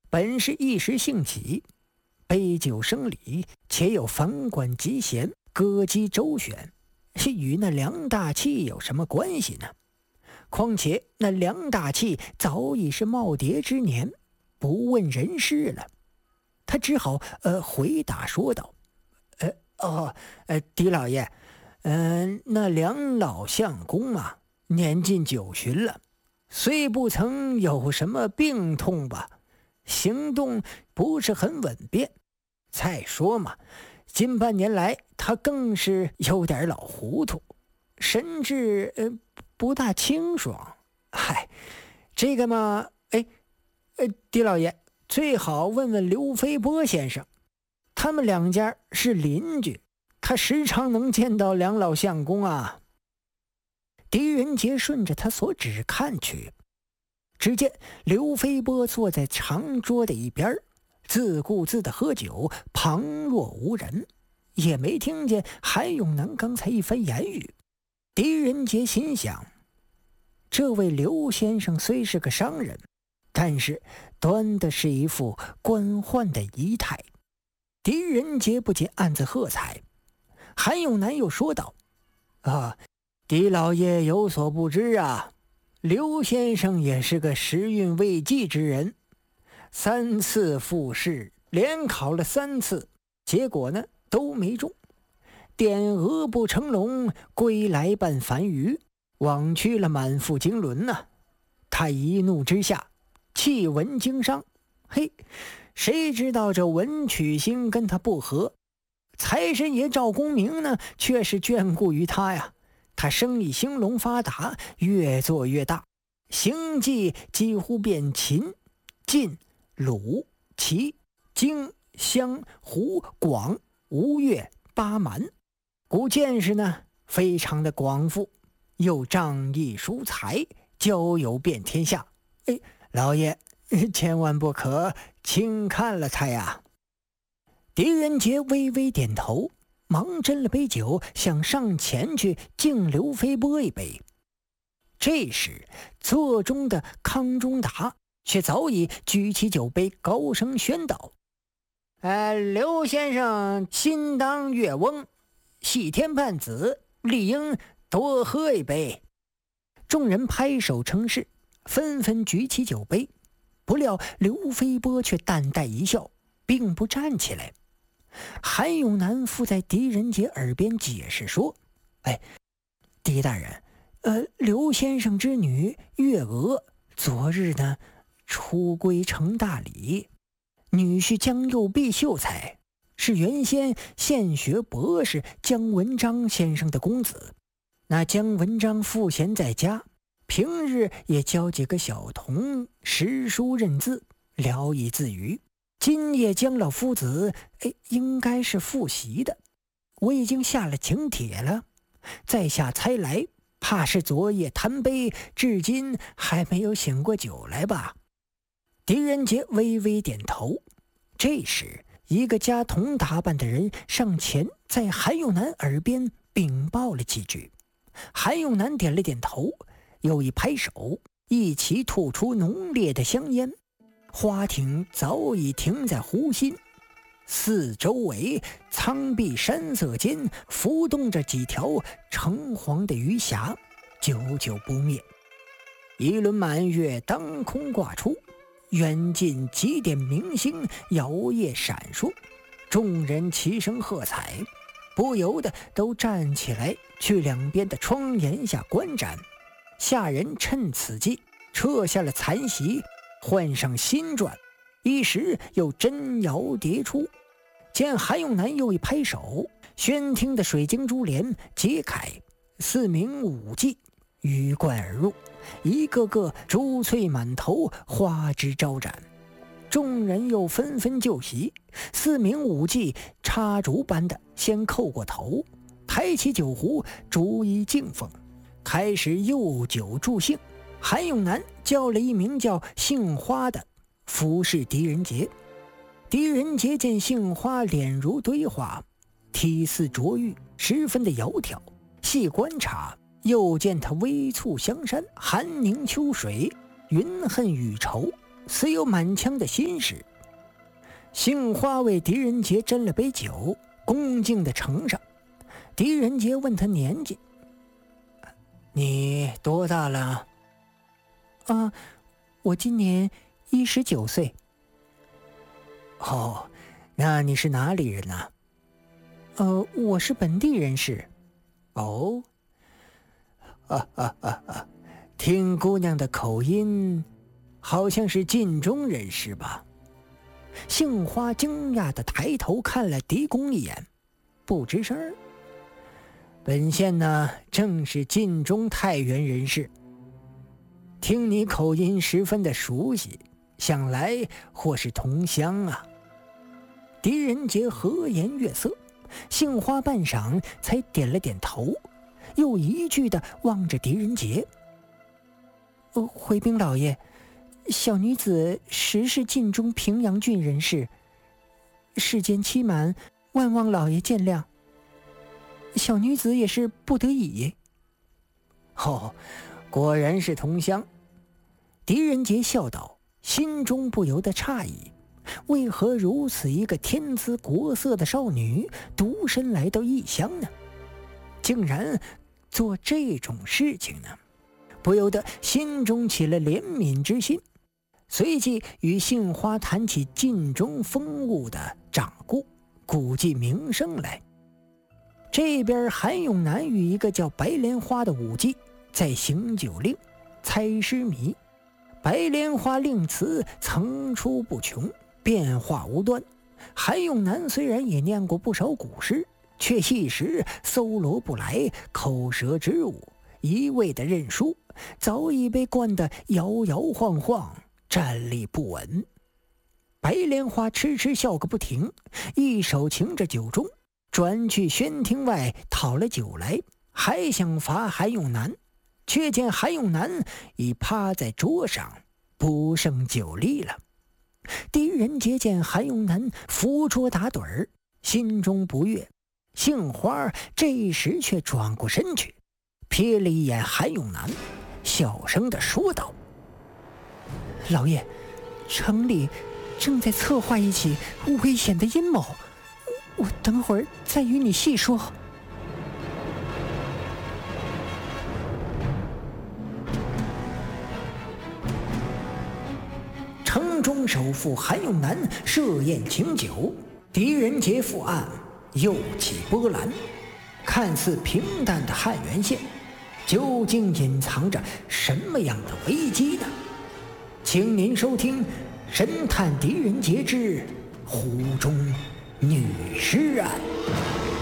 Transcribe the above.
本是一时兴起，杯酒生理，且有房管集贤，歌姬周旋，与那梁大器有什么关系呢？况且那梁大器早已是耄耋之年，不问人事了。他只好回答说道：狄老爷，那梁老相公啊，年近90了，虽不曾有什么病痛吧，行动不是很稳便。再说嘛，近半年来他更是有点老糊涂，神志不大清爽。嗨，这个嘛，狄老爷最好问问刘飞波先生，他们两家是邻居，他时常能见到梁老相公啊。狄仁杰顺着他所指看去，只见刘飞波坐在长桌的一边，自顾自的喝酒，旁若无人，也没听见韩永南刚才一番言语。狄仁杰心想，这位刘先生虽是个商人，但是端的是一副官宦的仪态。狄仁杰不禁暗自喝彩。韩永南又说道：狄老爷有所不知啊，刘先生也是个时运未济之人，3次复试，连考了3次，结果呢都没中。点鹅不成龙，归来半凡鱼，枉去了满腹经纶呐。他一怒之下弃文经商，谁知道这文曲星跟他不合，财神爷赵公明呢却是眷顾于他呀。他生意兴隆发达，越做越大，行迹几乎遍秦、晋、鲁、齐、荆、襄、胡、广、吴越、巴蛮，故见识呢非常的广富，又仗义疏财，交友遍天下。老爷千万不可轻看了他呀。狄仁杰微微点头，忙斟了杯酒，想上前去敬刘飞波一杯。这时座中的康中达却早已举起酒杯，高声宣道：刘先生心当月翁，系天半子，理应多喝一杯。众人拍手称是，纷纷举起酒杯。不料刘飞波却淡淡一笑，并不站起来。韩永南附在狄仁杰耳边解释说：狄大人，刘先生之女月娥昨日呢出归成大礼，女婿江右弼秀才是原先现学博士姜文章先生的公子。那姜文章赋闲在家，平日也教几个小童识书认字，聊以自娱。今夜姜老夫子应该是复习的，我已经下了请帖了，在下猜来，怕是昨夜贪杯，至今还没有醒过酒来吧。狄仁杰微微点头。这时一个家童打扮的人上前，在韩永南耳边禀报了几句。韩永南点了点头，又一拍手，一起吐出浓烈的香烟。花艇早已停在湖心，四周围苍碧山色间浮动着几条橙黄的鱼霞，久久不灭。一轮满月当空挂出，远近几点明星摇曳闪烁，众人齐声喝彩，不由得都站起来去两边的窗檐下观展。下人趁此机撤下了残席，换上新馔，一时又真摇叠出。见韩永南又一拍手，宣厅的水晶珠帘揭开，4名舞伎鱼贯而入，一个个珠翠满头，花枝招展。众人又纷纷就席，4名舞伎插竹般的先叩过头，抬起酒壶逐一敬奉，开始诱酒助兴。韩永南叫了一名叫杏花的服侍狄仁杰。狄仁杰见杏花脸如堆花，体似琢玉，十分的窈窕，细观察又见他微蹙香山，寒凝秋水，云恨雨愁， 似有满腔的心事。杏花为狄仁杰斟了杯酒，恭敬地呈上。狄仁杰问他年纪：“你多大了？”“ 我今年19岁。”“ 哦，那你是哪里人呢？”“ 我是本地人士。”“ 哦，听姑娘的口音，好像是晋中人士吧？”杏花惊讶地抬头看了狄公一眼，不吱声。本县呢，正是晋中太原人士。听你口音十分的熟悉，想来或是同乡啊。狄仁杰和颜悦色，杏花半晌才点了点头，又一句地望着狄仁杰：“ 回禀老爷，小女子实是晋中平阳郡人士，世间欺瞒，万望老爷见谅。小女子也是不得已。”“ 哦，果然是同乡。”狄仁杰笑道，心中不由得诧异，为何如此一个天姿国色的少女独身来到异乡呢？竟然做这种事情呢？不由得心中起了怜悯之心，随即与杏花谈起晋中风物的掌故、古迹名胜来。这边韩永南与一个叫白莲花的舞伎在行酒令、猜诗谜。白莲花令词层出不穷，变化无端。韩永南虽然也念过不少古诗，却一时搜罗不来，口舌之误，一味的认输，早已被灌得摇摇晃晃，站立不稳。白莲花痴痴笑个不停，一手擎着酒盅，转去轩厅外讨了酒来，还想罚韩永南，却见韩永南已趴在桌上，不胜酒力了。狄仁杰见韩永南扶桌打盹儿，心中不悦。杏花这时却转过身去，瞥了一眼韩永南，小声地说道：“ 老爷，城里正在策划一起危险的阴谋，我等会儿再与你细说。” 城中首富韩永南设宴请酒，狄仁杰赴案，又起波澜。看似平淡的汉源县，究竟隐藏着什么样的危机呢？请您收听《神探狄仁杰之湖中女尸案》。